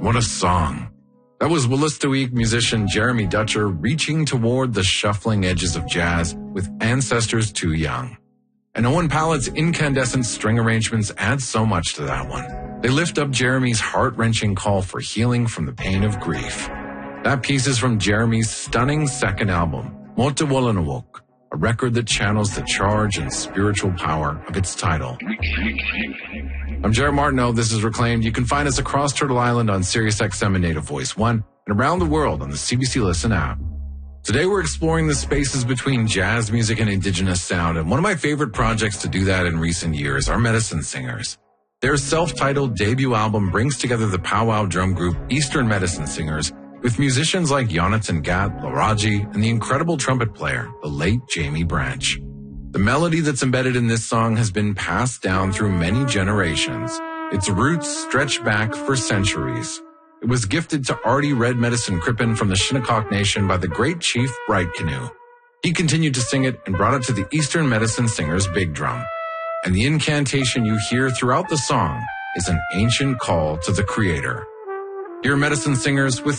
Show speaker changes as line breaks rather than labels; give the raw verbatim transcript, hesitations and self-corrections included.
What a song. That was Wolastoqiyik musician Jeremy Dutcher reaching toward the shuffling edges of jazz with ancestors too young. And Owen Pallett's incandescent string arrangements add so much to that one. They lift up Jeremy's heart-wrenching call for healing from the pain of grief. That piece is from Jeremy's stunning second album, Mota Wolanawok, a record that channels the charge and spiritual power of its title. I'm Jared Martineau. This is Reclaimed. You can find us across Turtle Island on SiriusXM and Native Voice one and around the world on the C B C Listen app. Today we're exploring the spaces between jazz music and indigenous sound, and one of my favorite projects to do that in recent years are Medicine Singers. Their self-titled debut album brings together the powwow drum group Eastern Medicine Singers with musicians like Yonatan Gat, Laraji, and the incredible trumpet player, the late Jamie Branch. The melody that's embedded in this song has been passed down through many generations. Its roots stretch back for centuries. It was gifted to Artie Red Medicine Crippen from the Shinnecock Nation by the great chief Bright Canoe. He continued to sing it and brought it to the Eastern Medicine Singers' big drum. And the incantation you hear throughout the song is an ancient call to the Creator. Here are Medicine Singers with